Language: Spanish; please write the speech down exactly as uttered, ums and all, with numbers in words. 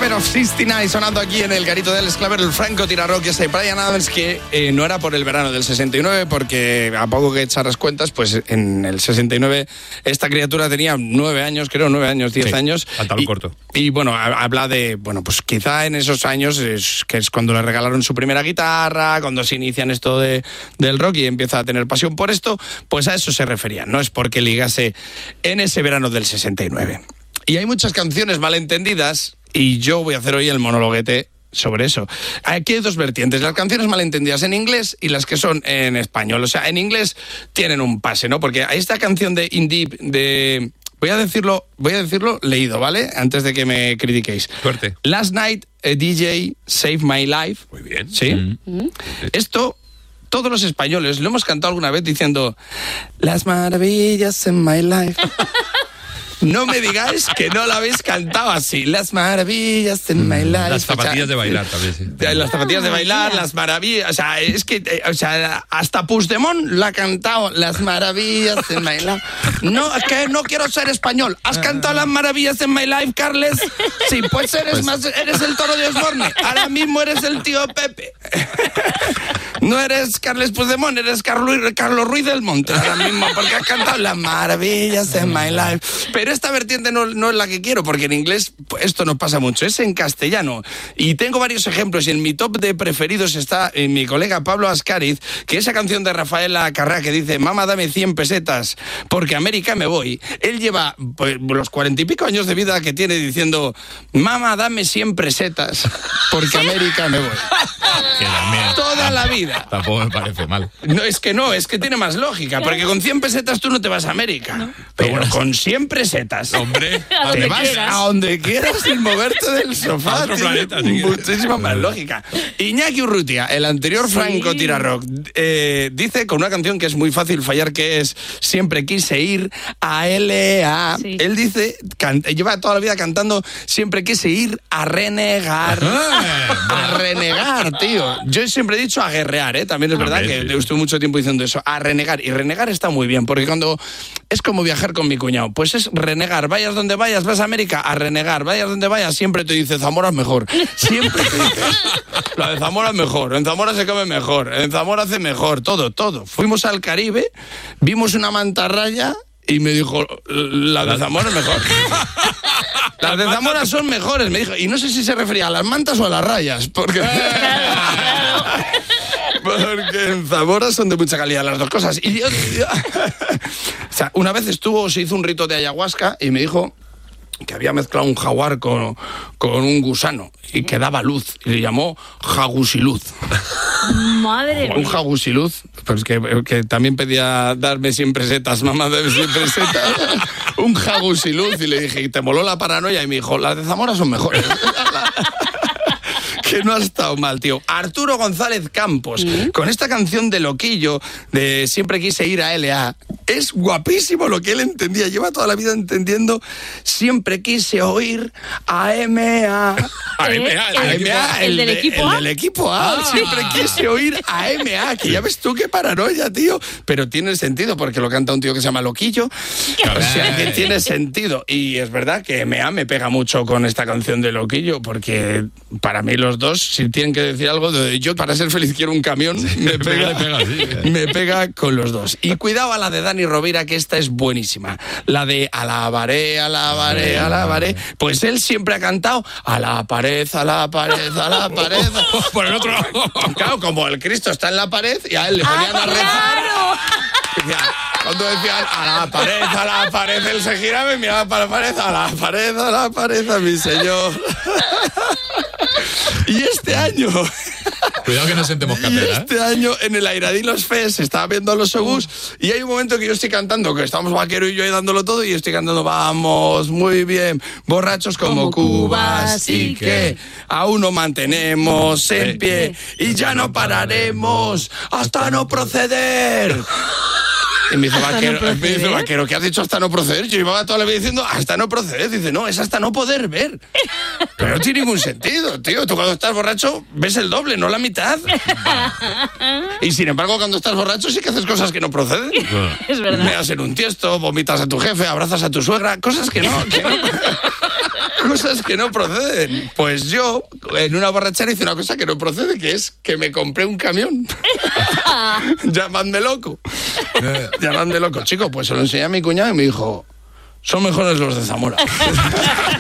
Summer of sesenta y nueve sonando aquí en el garito del Esclaver, el Franco Tirarock, ese Bryan Adams que eh, no era por el verano del sesenta y nueve, porque a poco que echar las cuentas, pues en el sesenta y nueve esta criatura tenía nueve años, creo, nueve años, diez sí, años. Pantalón y, corto. Y bueno, habla de, bueno, pues quizá en esos años, es, que es cuando le regalaron su primera guitarra, cuando se inician esto de, del rock y empieza a tener pasión por esto, pues a eso se refería, no es porque ligase en ese verano del sesenta y nueve. Y hay muchas canciones malentendidas y yo voy a hacer hoy el monologuete sobre eso. Aquí hay dos vertientes, las canciones malentendidas en inglés y las que son en español. O sea, en inglés tienen un pase, ¿no? Porque esta canción de In Deep, de... Voy a decirlo, voy a decirlo leído, ¿vale? Antes de que me critiquéis. Suerte. Last night a D J saved my life. Muy bien. ¿Sí? Mm-hmm. Esto... Todos los españoles lo hemos cantado alguna vez diciendo las maravillas en my life. No me digáis que no la habéis cantado así. Las maravillas en my life. Las zapatillas o sea, de bailar también, sí. Las zapatillas de bailar, las maravillas. O sea, es que, o sea, hasta Puigdemont la ha cantado. Las maravillas en my life. No, es que no quiero ser español. ¿Has cantado las maravillas en my life, Carles? Sí, pues eres pues... más, eres el Toro de Osborne. Ahora mismo eres el tío Pepe. No eres Carles Puigdemont, eres Carlos, Carlos Ruiz del Monte ahora mismo, porque has cantado las maravillas en my life. Pero esta vertiente no, no es la que quiero, porque en inglés esto nos pasa mucho, es en castellano. Y tengo varios ejemplos, y en mi top de preferidos está en mi colega Pablo Ascariz, que esa canción de Rafaela Carrá que dice, mamá, dame cien pesetas, porque a América me voy. Él lleva pues, los cuarenta y pico años de vida que tiene diciendo, mamá, dame cien pesetas, porque a América me voy. Toda la vida. Tampoco me parece mal. No, es que no, es que tiene más lógica, porque con cien pesetas tú no te vas a América. No. Pero bueno, con cien pesetas, hombre, a te vas quieras. a donde quieras sin moverte del sofá. A otro planeta, sí. Muchísima más lógica. Iñaki Urrutia, el anterior Franco sí. Tirarock, eh, dice con una canción que es muy fácil fallar, que es Siempre quise ir a L A. Sí. Él dice, can, lleva toda la vida cantando Siempre quise ir a renegar. A renegar, tío. Yo siempre he dicho a guerrear, ¿eh? También es verdad que estuve mucho tiempo diciendo eso, a renegar. Y renegar está muy bien, porque cuando es como viajar con mi cuñado, pues es renegar. Vayas donde vayas, vas a América, a renegar. Vayas donde vayas, siempre te dice Zamora es mejor. Siempre te dice la de Zamora es mejor, en Zamora se come mejor, en Zamora hace mejor, todo, todo. Fuimos al Caribe, vimos una mantarraya y me dijo, la de Zamora es mejor. Las de Zamora son mejores, me dijo. Y no sé si se refería a las mantas o a las rayas, porque... Porque en Zamora son de mucha calidad las dos cosas. Y yo, yo... o sea, una vez estuvo, se hizo un rito de ayahuasca y me dijo que había mezclado un jaguar con, con un gusano y que daba luz. Y le llamó jagusiluz. Madre mía. Un jagusiluz, pues que, que también pedía darme cien pesetas, mamá, dame cien pesetas. Un jagusiluz. Y le dije, ¿y te moló la paranoia? Y me dijo, las de Zamora son mejores. Que no ha estado mal, tío. Arturo González Campos, ¿sí? Con esta canción de Loquillo, de Siempre quise ir a L A. Es guapísimo lo que él entendía. Lleva toda la vida entendiendo Siempre quise oír a M A. A M A, el, el, el, el del equipo A. El del equipo A. Ah. Siempre quise oír a M A. Que ya ves tú qué paranoia, tío. Pero tiene sentido, porque lo canta un tío que se llama Loquillo. O sea, que tiene sentido. Y es verdad que M A me pega mucho con esta canción de Loquillo, porque para mí los dos, si tienen que decir algo, de yo para ser feliz quiero un camión, sí, me, pega, me, pega, sí. me pega con los dos. Y cuidado a la de Dani Rovira, que esta es buenísima. La de alabaré, alabaré, alabaré. Pues él siempre ha cantado a la pared, a la pared, a la pared. Por el otro lado. Claro, como el Cristo está en la pared y a él le ponían ah, a rezar. Claro. Cuando decían a la pared, a la pared, él se giraba y miraba para la pared, a la pared, a la pared, a mi señor. Y este año... Cuidado que no sentemos cátedra. Y este año en el Airadilos Fest se estaba viendo a los Obús y hay un momento que yo estoy cantando, que estamos Vaquero y yo ahí dándolo todo, y estoy cantando, vamos, muy bien, borrachos como, como cubas, y que aún no mantenemos en pie y ya no pararemos hasta no proceder. Y me dice, vaquero, no me dice, Vaquero, ¿qué has dicho hasta no proceder? Yo llevaba toda la vida diciendo, hasta no proceder. Dice, no, es hasta no poder ver. Pero no tiene ningún sentido, tío. Tú cuando estás borracho ves el doble, no la mitad. Y sin embargo, cuando estás borracho sí que haces cosas que no proceden. Es verdad. Meas en un tiesto, vomitas a tu jefe, abrazas a tu suegra, cosas que no... Que no. cosas que no proceden. Pues yo, en una borrachera, hice una cosa que no procede, que es que me compré un camión. Llamadme loco. Llamadme loco. Chico, pues se lo enseñé a mi cuñado y me dijo, son mejores los de Zamora.